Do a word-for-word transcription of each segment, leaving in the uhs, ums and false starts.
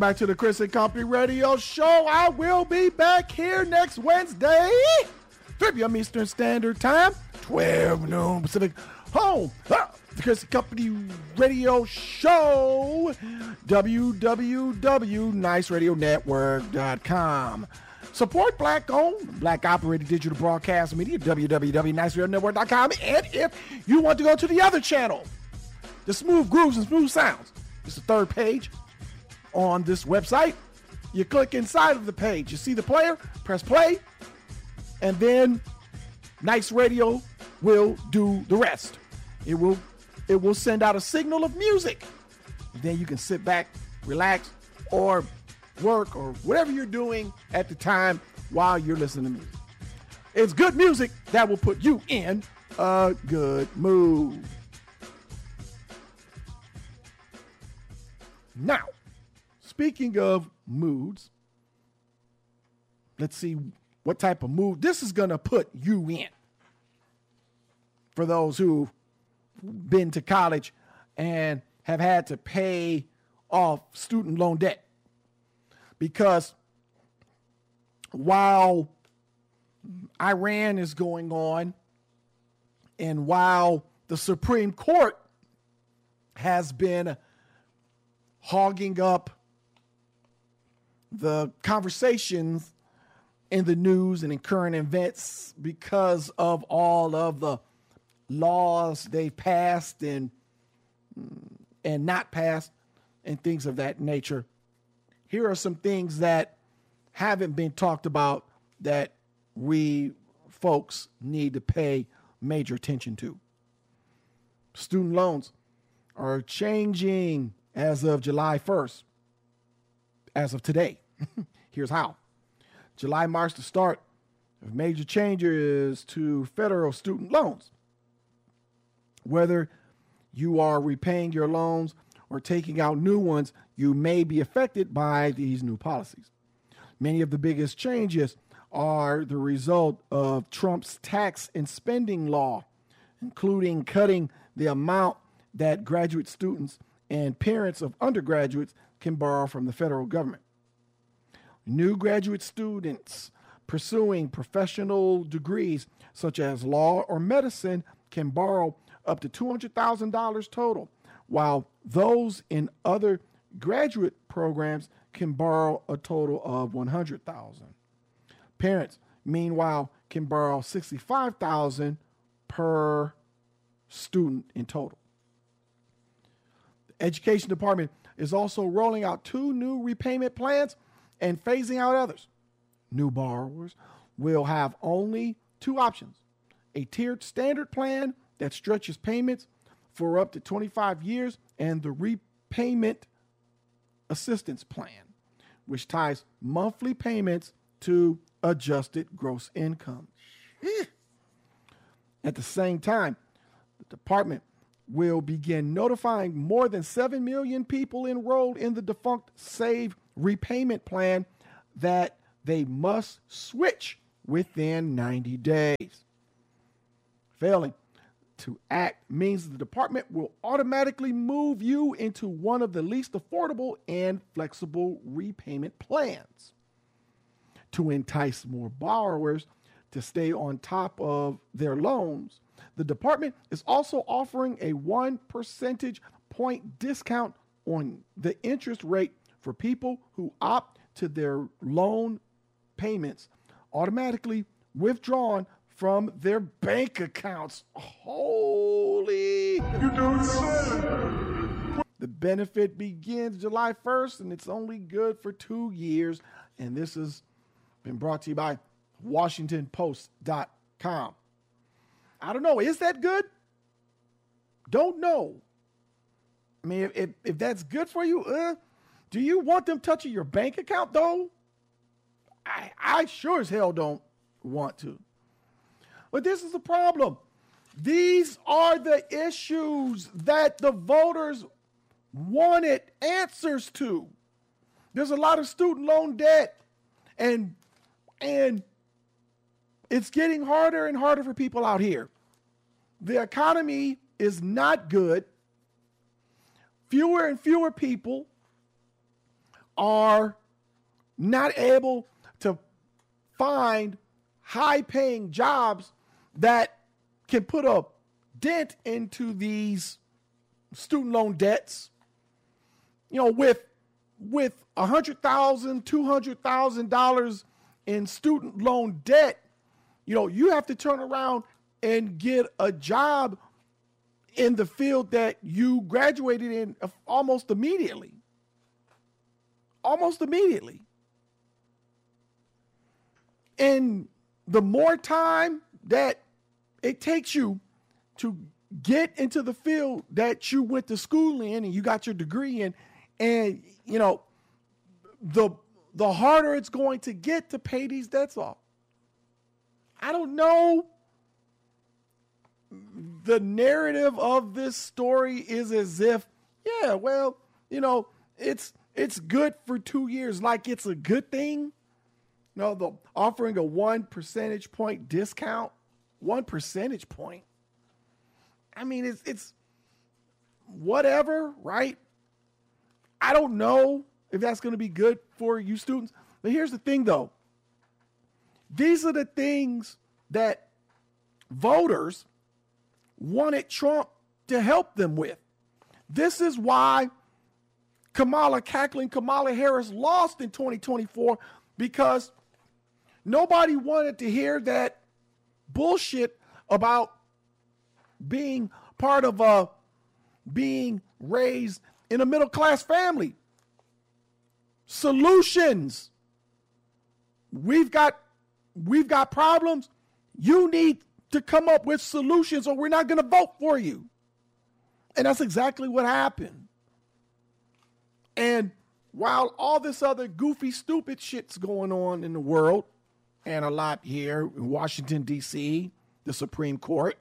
Back to the Chris and Company Radio Show. I will be back here next Wednesday, three p.m. Eastern Standard Time, twelve noon Pacific. Home, ah, the Chris and Company Radio Show, w w w dot nice radio network dot com. Support black-owned, black-operated digital broadcast media, w w w dot nice radio network dot com. And if you want to go to the other channel, the Smooth Grooves and Smooth Sounds, it's the third page on this website. You click inside of the page, you see the player, press play, and then Nice Radio will do the rest. It will it will send out a signal of music. And then you can sit back, relax, or work, or whatever you're doing at the time while you're listening to music. It's good music that will put you in a good mood. Now, speaking of moods, let's see what type of mood this is going to put you in. For those who've been to college and have had to pay off student loan debt. Because while Iran is going on and while the Supreme Court has been hogging up the conversations in the news and in current events because of all of the laws they've passed and and not passed and things of that nature. Here are some things that haven't been talked about that we folks need to pay major attention to. Student loans are changing as of July first, as of today. Here's how. July marks the start of major changes to federal student loans. Whether you are repaying your loans or taking out new ones, you may be affected by these new policies. Many of the biggest changes are the result of Trump's tax and spending law, including cutting the amount that graduate students and parents of undergraduates can borrow from the federal government. New graduate students pursuing professional degrees such as law or medicine can borrow up to two hundred thousand dollars total, while those in other graduate programs can borrow a total of one hundred thousand dollars. Parents, meanwhile, can borrow sixty-five thousand dollars per student in total. The Education Department is also rolling out two new repayment plans and phasing out others. New borrowers will have only two options: a tiered standard plan that stretches payments for up to twenty-five years, and the repayment assistance plan, which ties monthly payments to adjusted gross income. At the same time, the department will begin notifying more than seven million people enrolled in the defunct SAVE repayment plan that they must switch within ninety days. Failing to act means the department will automatically move you into one of the least affordable and flexible repayment plans. To entice more borrowers to stay on top of their loans, the department is also offering a one percentage point discount on the interest rate for people who opt to their loan payments automatically withdrawn from their bank accounts. Holy! You don't say. The benefit begins July first, and it's only good for two years. And this has been brought to you by Washington Post dot com. I don't know. Is that good? Don't know. I mean, if, if, if that's good for you, uh, do you want them touching your bank account, though? I, I sure as hell don't want to. But this is the problem. These are the issues that the voters wanted answers to. There's a lot of student loan debt, and and it's getting harder and harder for people out here. The economy is not good. Fewer and fewer people are not able to find high-paying jobs that can put a dent into these student loan debts. You know, with with one hundred thousand dollars, two hundred thousand dollars in student loan debt, you know, you have to turn around and get a job in the field that you graduated in almost immediately. Almost immediately. And the more time that it takes you to get into the field that you went to school in and you got your degree in, and, you know, the the harder it's going to get to pay these debts off. I don't know. The narrative of this story is as if, yeah, well, you know, it's it's good for two years, like it's a good thing. You know, the offering a one percentage point discount, one percentage point. I mean, it's it's whatever, right? I don't know if that's going to be good for you students. But here's the thing, though. These are the things that voters wanted Trump to help them with. This is why Kamala, cackling Kamala Harris lost in twenty twenty-four, because nobody wanted to hear that bullshit about being part of a being raised in a middle-class family. Solutions. We've got we've got problems. You need to come up with solutions or we're not going to vote for you. And that's exactly what happened. And while all this other goofy, stupid shit's going on in the world, and a lot here in Washington, D C, the Supreme Court,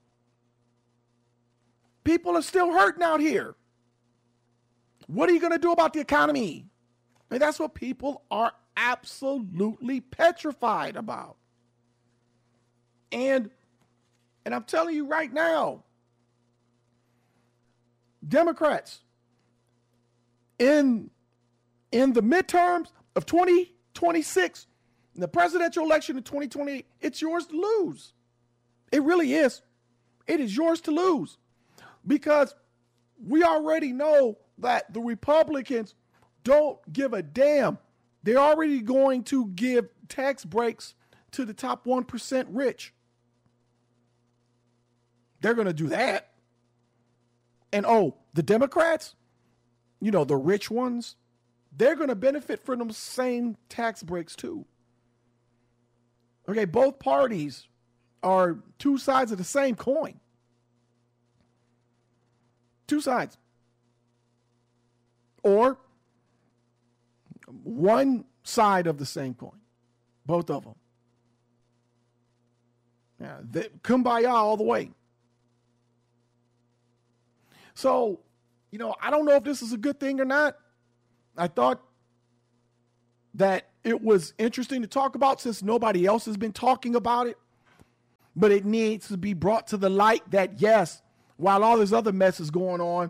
people are still hurting out here. What are you going to do about the economy? And that's what people are absolutely petrified about. And, and I'm telling you right now, Democrats, in, in the midterms of twenty twenty-six, in the presidential election in twenty twenty-eight, it's yours to lose. It really is. It is yours to lose. Because we already know that the Republicans don't give a damn. They're already going to give tax breaks to the top one percent rich. They're going to do that. And oh, the Democrats, you know, the rich ones, they're going to benefit from them same tax breaks too. Okay, both parties are two sides of the same coin. Two sides. Or one side of the same coin. Both of them. Yeah, they, kumbaya all the way. So, you know, I don't know if this is a good thing or not. I thought that it was interesting to talk about since nobody else has been talking about it. But it needs to be brought to the light that, yes, while all this other mess is going on,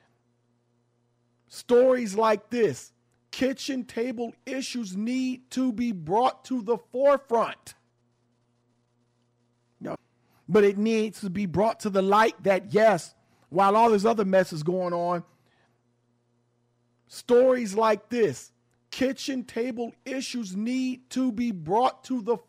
stories like this, kitchen table issues, need to be brought to the forefront. No, but it needs to be brought to the light that, yes, while all this other mess is going on, stories like this, kitchen table issues, need to be brought to the